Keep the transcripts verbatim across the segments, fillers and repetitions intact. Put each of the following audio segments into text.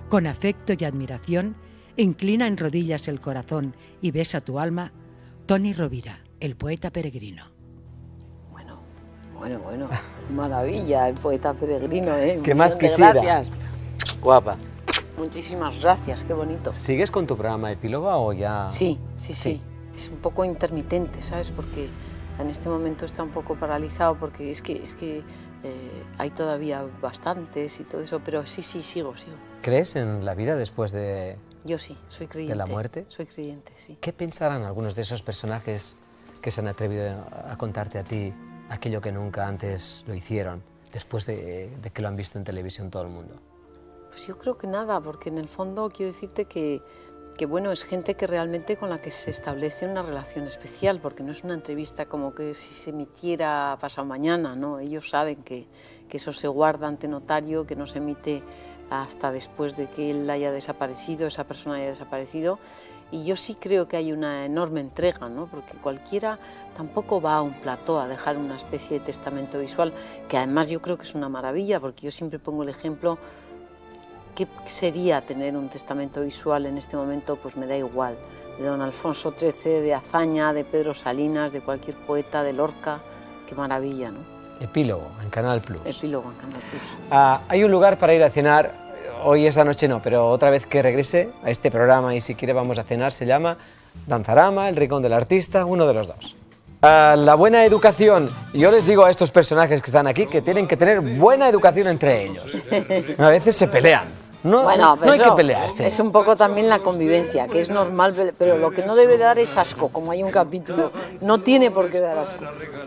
Con afecto y admiración, inclina en rodillas el corazón y besa tu alma, Toni Rovira, el poeta peregrino. Bueno, bueno, bueno, maravilla, el poeta peregrino, ¿eh? ¿Qué más quisiera? Gracias. Guapa. Muchísimas gracias, qué bonito. ¿Sigues con tu programa Epílogo o ya...? Sí, sí, sí, sí. Es un poco intermitente, ¿sabes? Porque en este momento está un poco paralizado porque es que, es que eh, hay todavía bastantes y todo eso, pero sí, sí, sigo, sigo. ¿Crees en la vida después de...? Yo sí, soy creyente. ¿De la muerte? Soy creyente, sí. ¿Qué pensarán algunos de esos personajes que se han atrevido a contarte a ti aquello que nunca antes lo hicieron, después de, de que lo han visto en televisión todo el mundo? Pues yo creo que nada, porque en el fondo quiero decirte que, que bueno, es gente que realmente con la que se establece una relación especial, porque no es una entrevista como que si se emitiera pasado mañana, ¿no? Ellos saben que, que eso se guarda ante notario, que no se emite hasta después de que él haya desaparecido, esa persona haya desaparecido, y yo sí creo que hay una enorme entrega, ¿no? Porque cualquiera tampoco va a un plató a dejar una especie de testamento visual, que además yo creo que es una maravilla, porque yo siempre pongo el ejemplo, ¿qué sería tener un testamento visual en este momento? Pues me da igual, de don Alfonso trece, de Azaña, de Pedro Salinas, de cualquier poeta, de Lorca, qué maravilla, ¿no? Epílogo, en Canal Plus. Epílogo, en Canal Plus. Ah, hay un lugar para ir a cenar, hoy esta noche no, pero otra vez que regrese a este programa y si quiere vamos a cenar, se llama Danzarama, El Rincón del Artista, uno de los dos. Ah, la buena educación, yo les digo a estos personajes que están aquí que tienen que tener buena educación entre ellos. A veces se pelean. No, bueno, no, no hay que pelearse. Es un poco también la convivencia, que es normal, pero lo que no debe dar es asco, como hay un capítulo. No tiene por qué dar asco.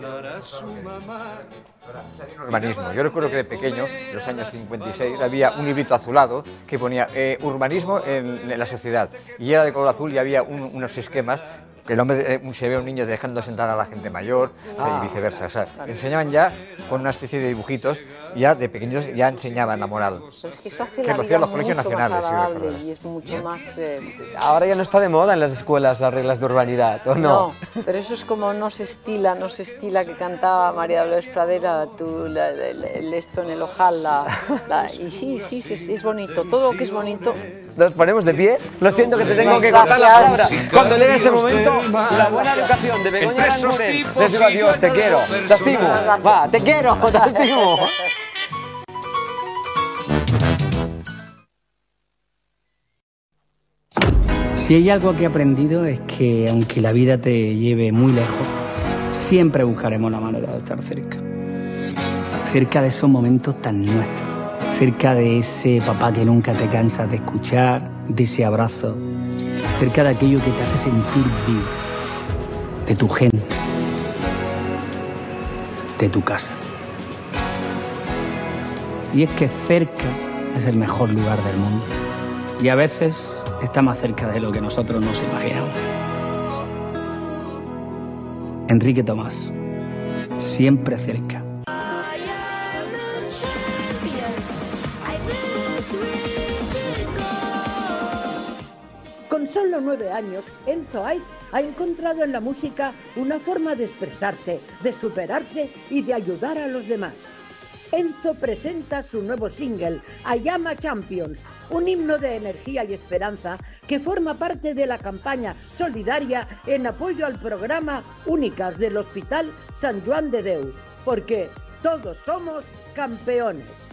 Urbanismo. Yo recuerdo que de pequeño, en los años cincuenta y seis, había un librito azulado que ponía eh, urbanismo en, en la sociedad. Y era de color azul y había un, unos esquemas que el hombre eh, se ve a un niño dejando sentar a la gente mayor, ah, o sea, y viceversa. O sea, enseñaban ya con una especie de dibujitos, ya de pequeños ya enseñaban la moral. Pero es que esto hace que la lo hacían los vida colegios mucho más nacionales. agradable Sí, y es mucho más... Eh... Ahora ya no está de moda en las escuelas las reglas de urbanidad, ¿o no? No, pero eso es como no se estila, no se estila que cantaba María Dolores Pradera, tú, la, el, el esto en el ojal, la, la, y sí, sí, sí, es, es bonito, todo lo que es bonito. Nos ponemos de pie, lo siento que te tengo que cortar la palabra. Cuando llegue ese momento, la buena educación de Begoña Aranguren. Les digo adiós, te quiero, te estimo, va, te quiero, te estimo. Si hay algo que he aprendido es que aunque la vida te lleve muy lejos, siempre buscaremos la manera de estar cerca. Cerca de esos momentos tan nuestros, cerca de ese papá que nunca te cansas de escuchar, de ese abrazo, cerca de aquello que te hace sentir vivo, de tu gente, de tu casa. Y es que cerca es el mejor lugar del mundo. Y a veces está más cerca de lo que nosotros nos imaginamos. Enrique Tomás, siempre cerca. Con solo nueve años, Enzo Aiz ha encontrado en la música una forma de expresarse, de superarse y de ayudar a los demás. Enzo presenta su nuevo single, I Am a Champions, un himno de energía y esperanza que forma parte de la campaña solidaria en apoyo al programa Únicas del Hospital Sant Joan de Déu, porque todos somos campeones.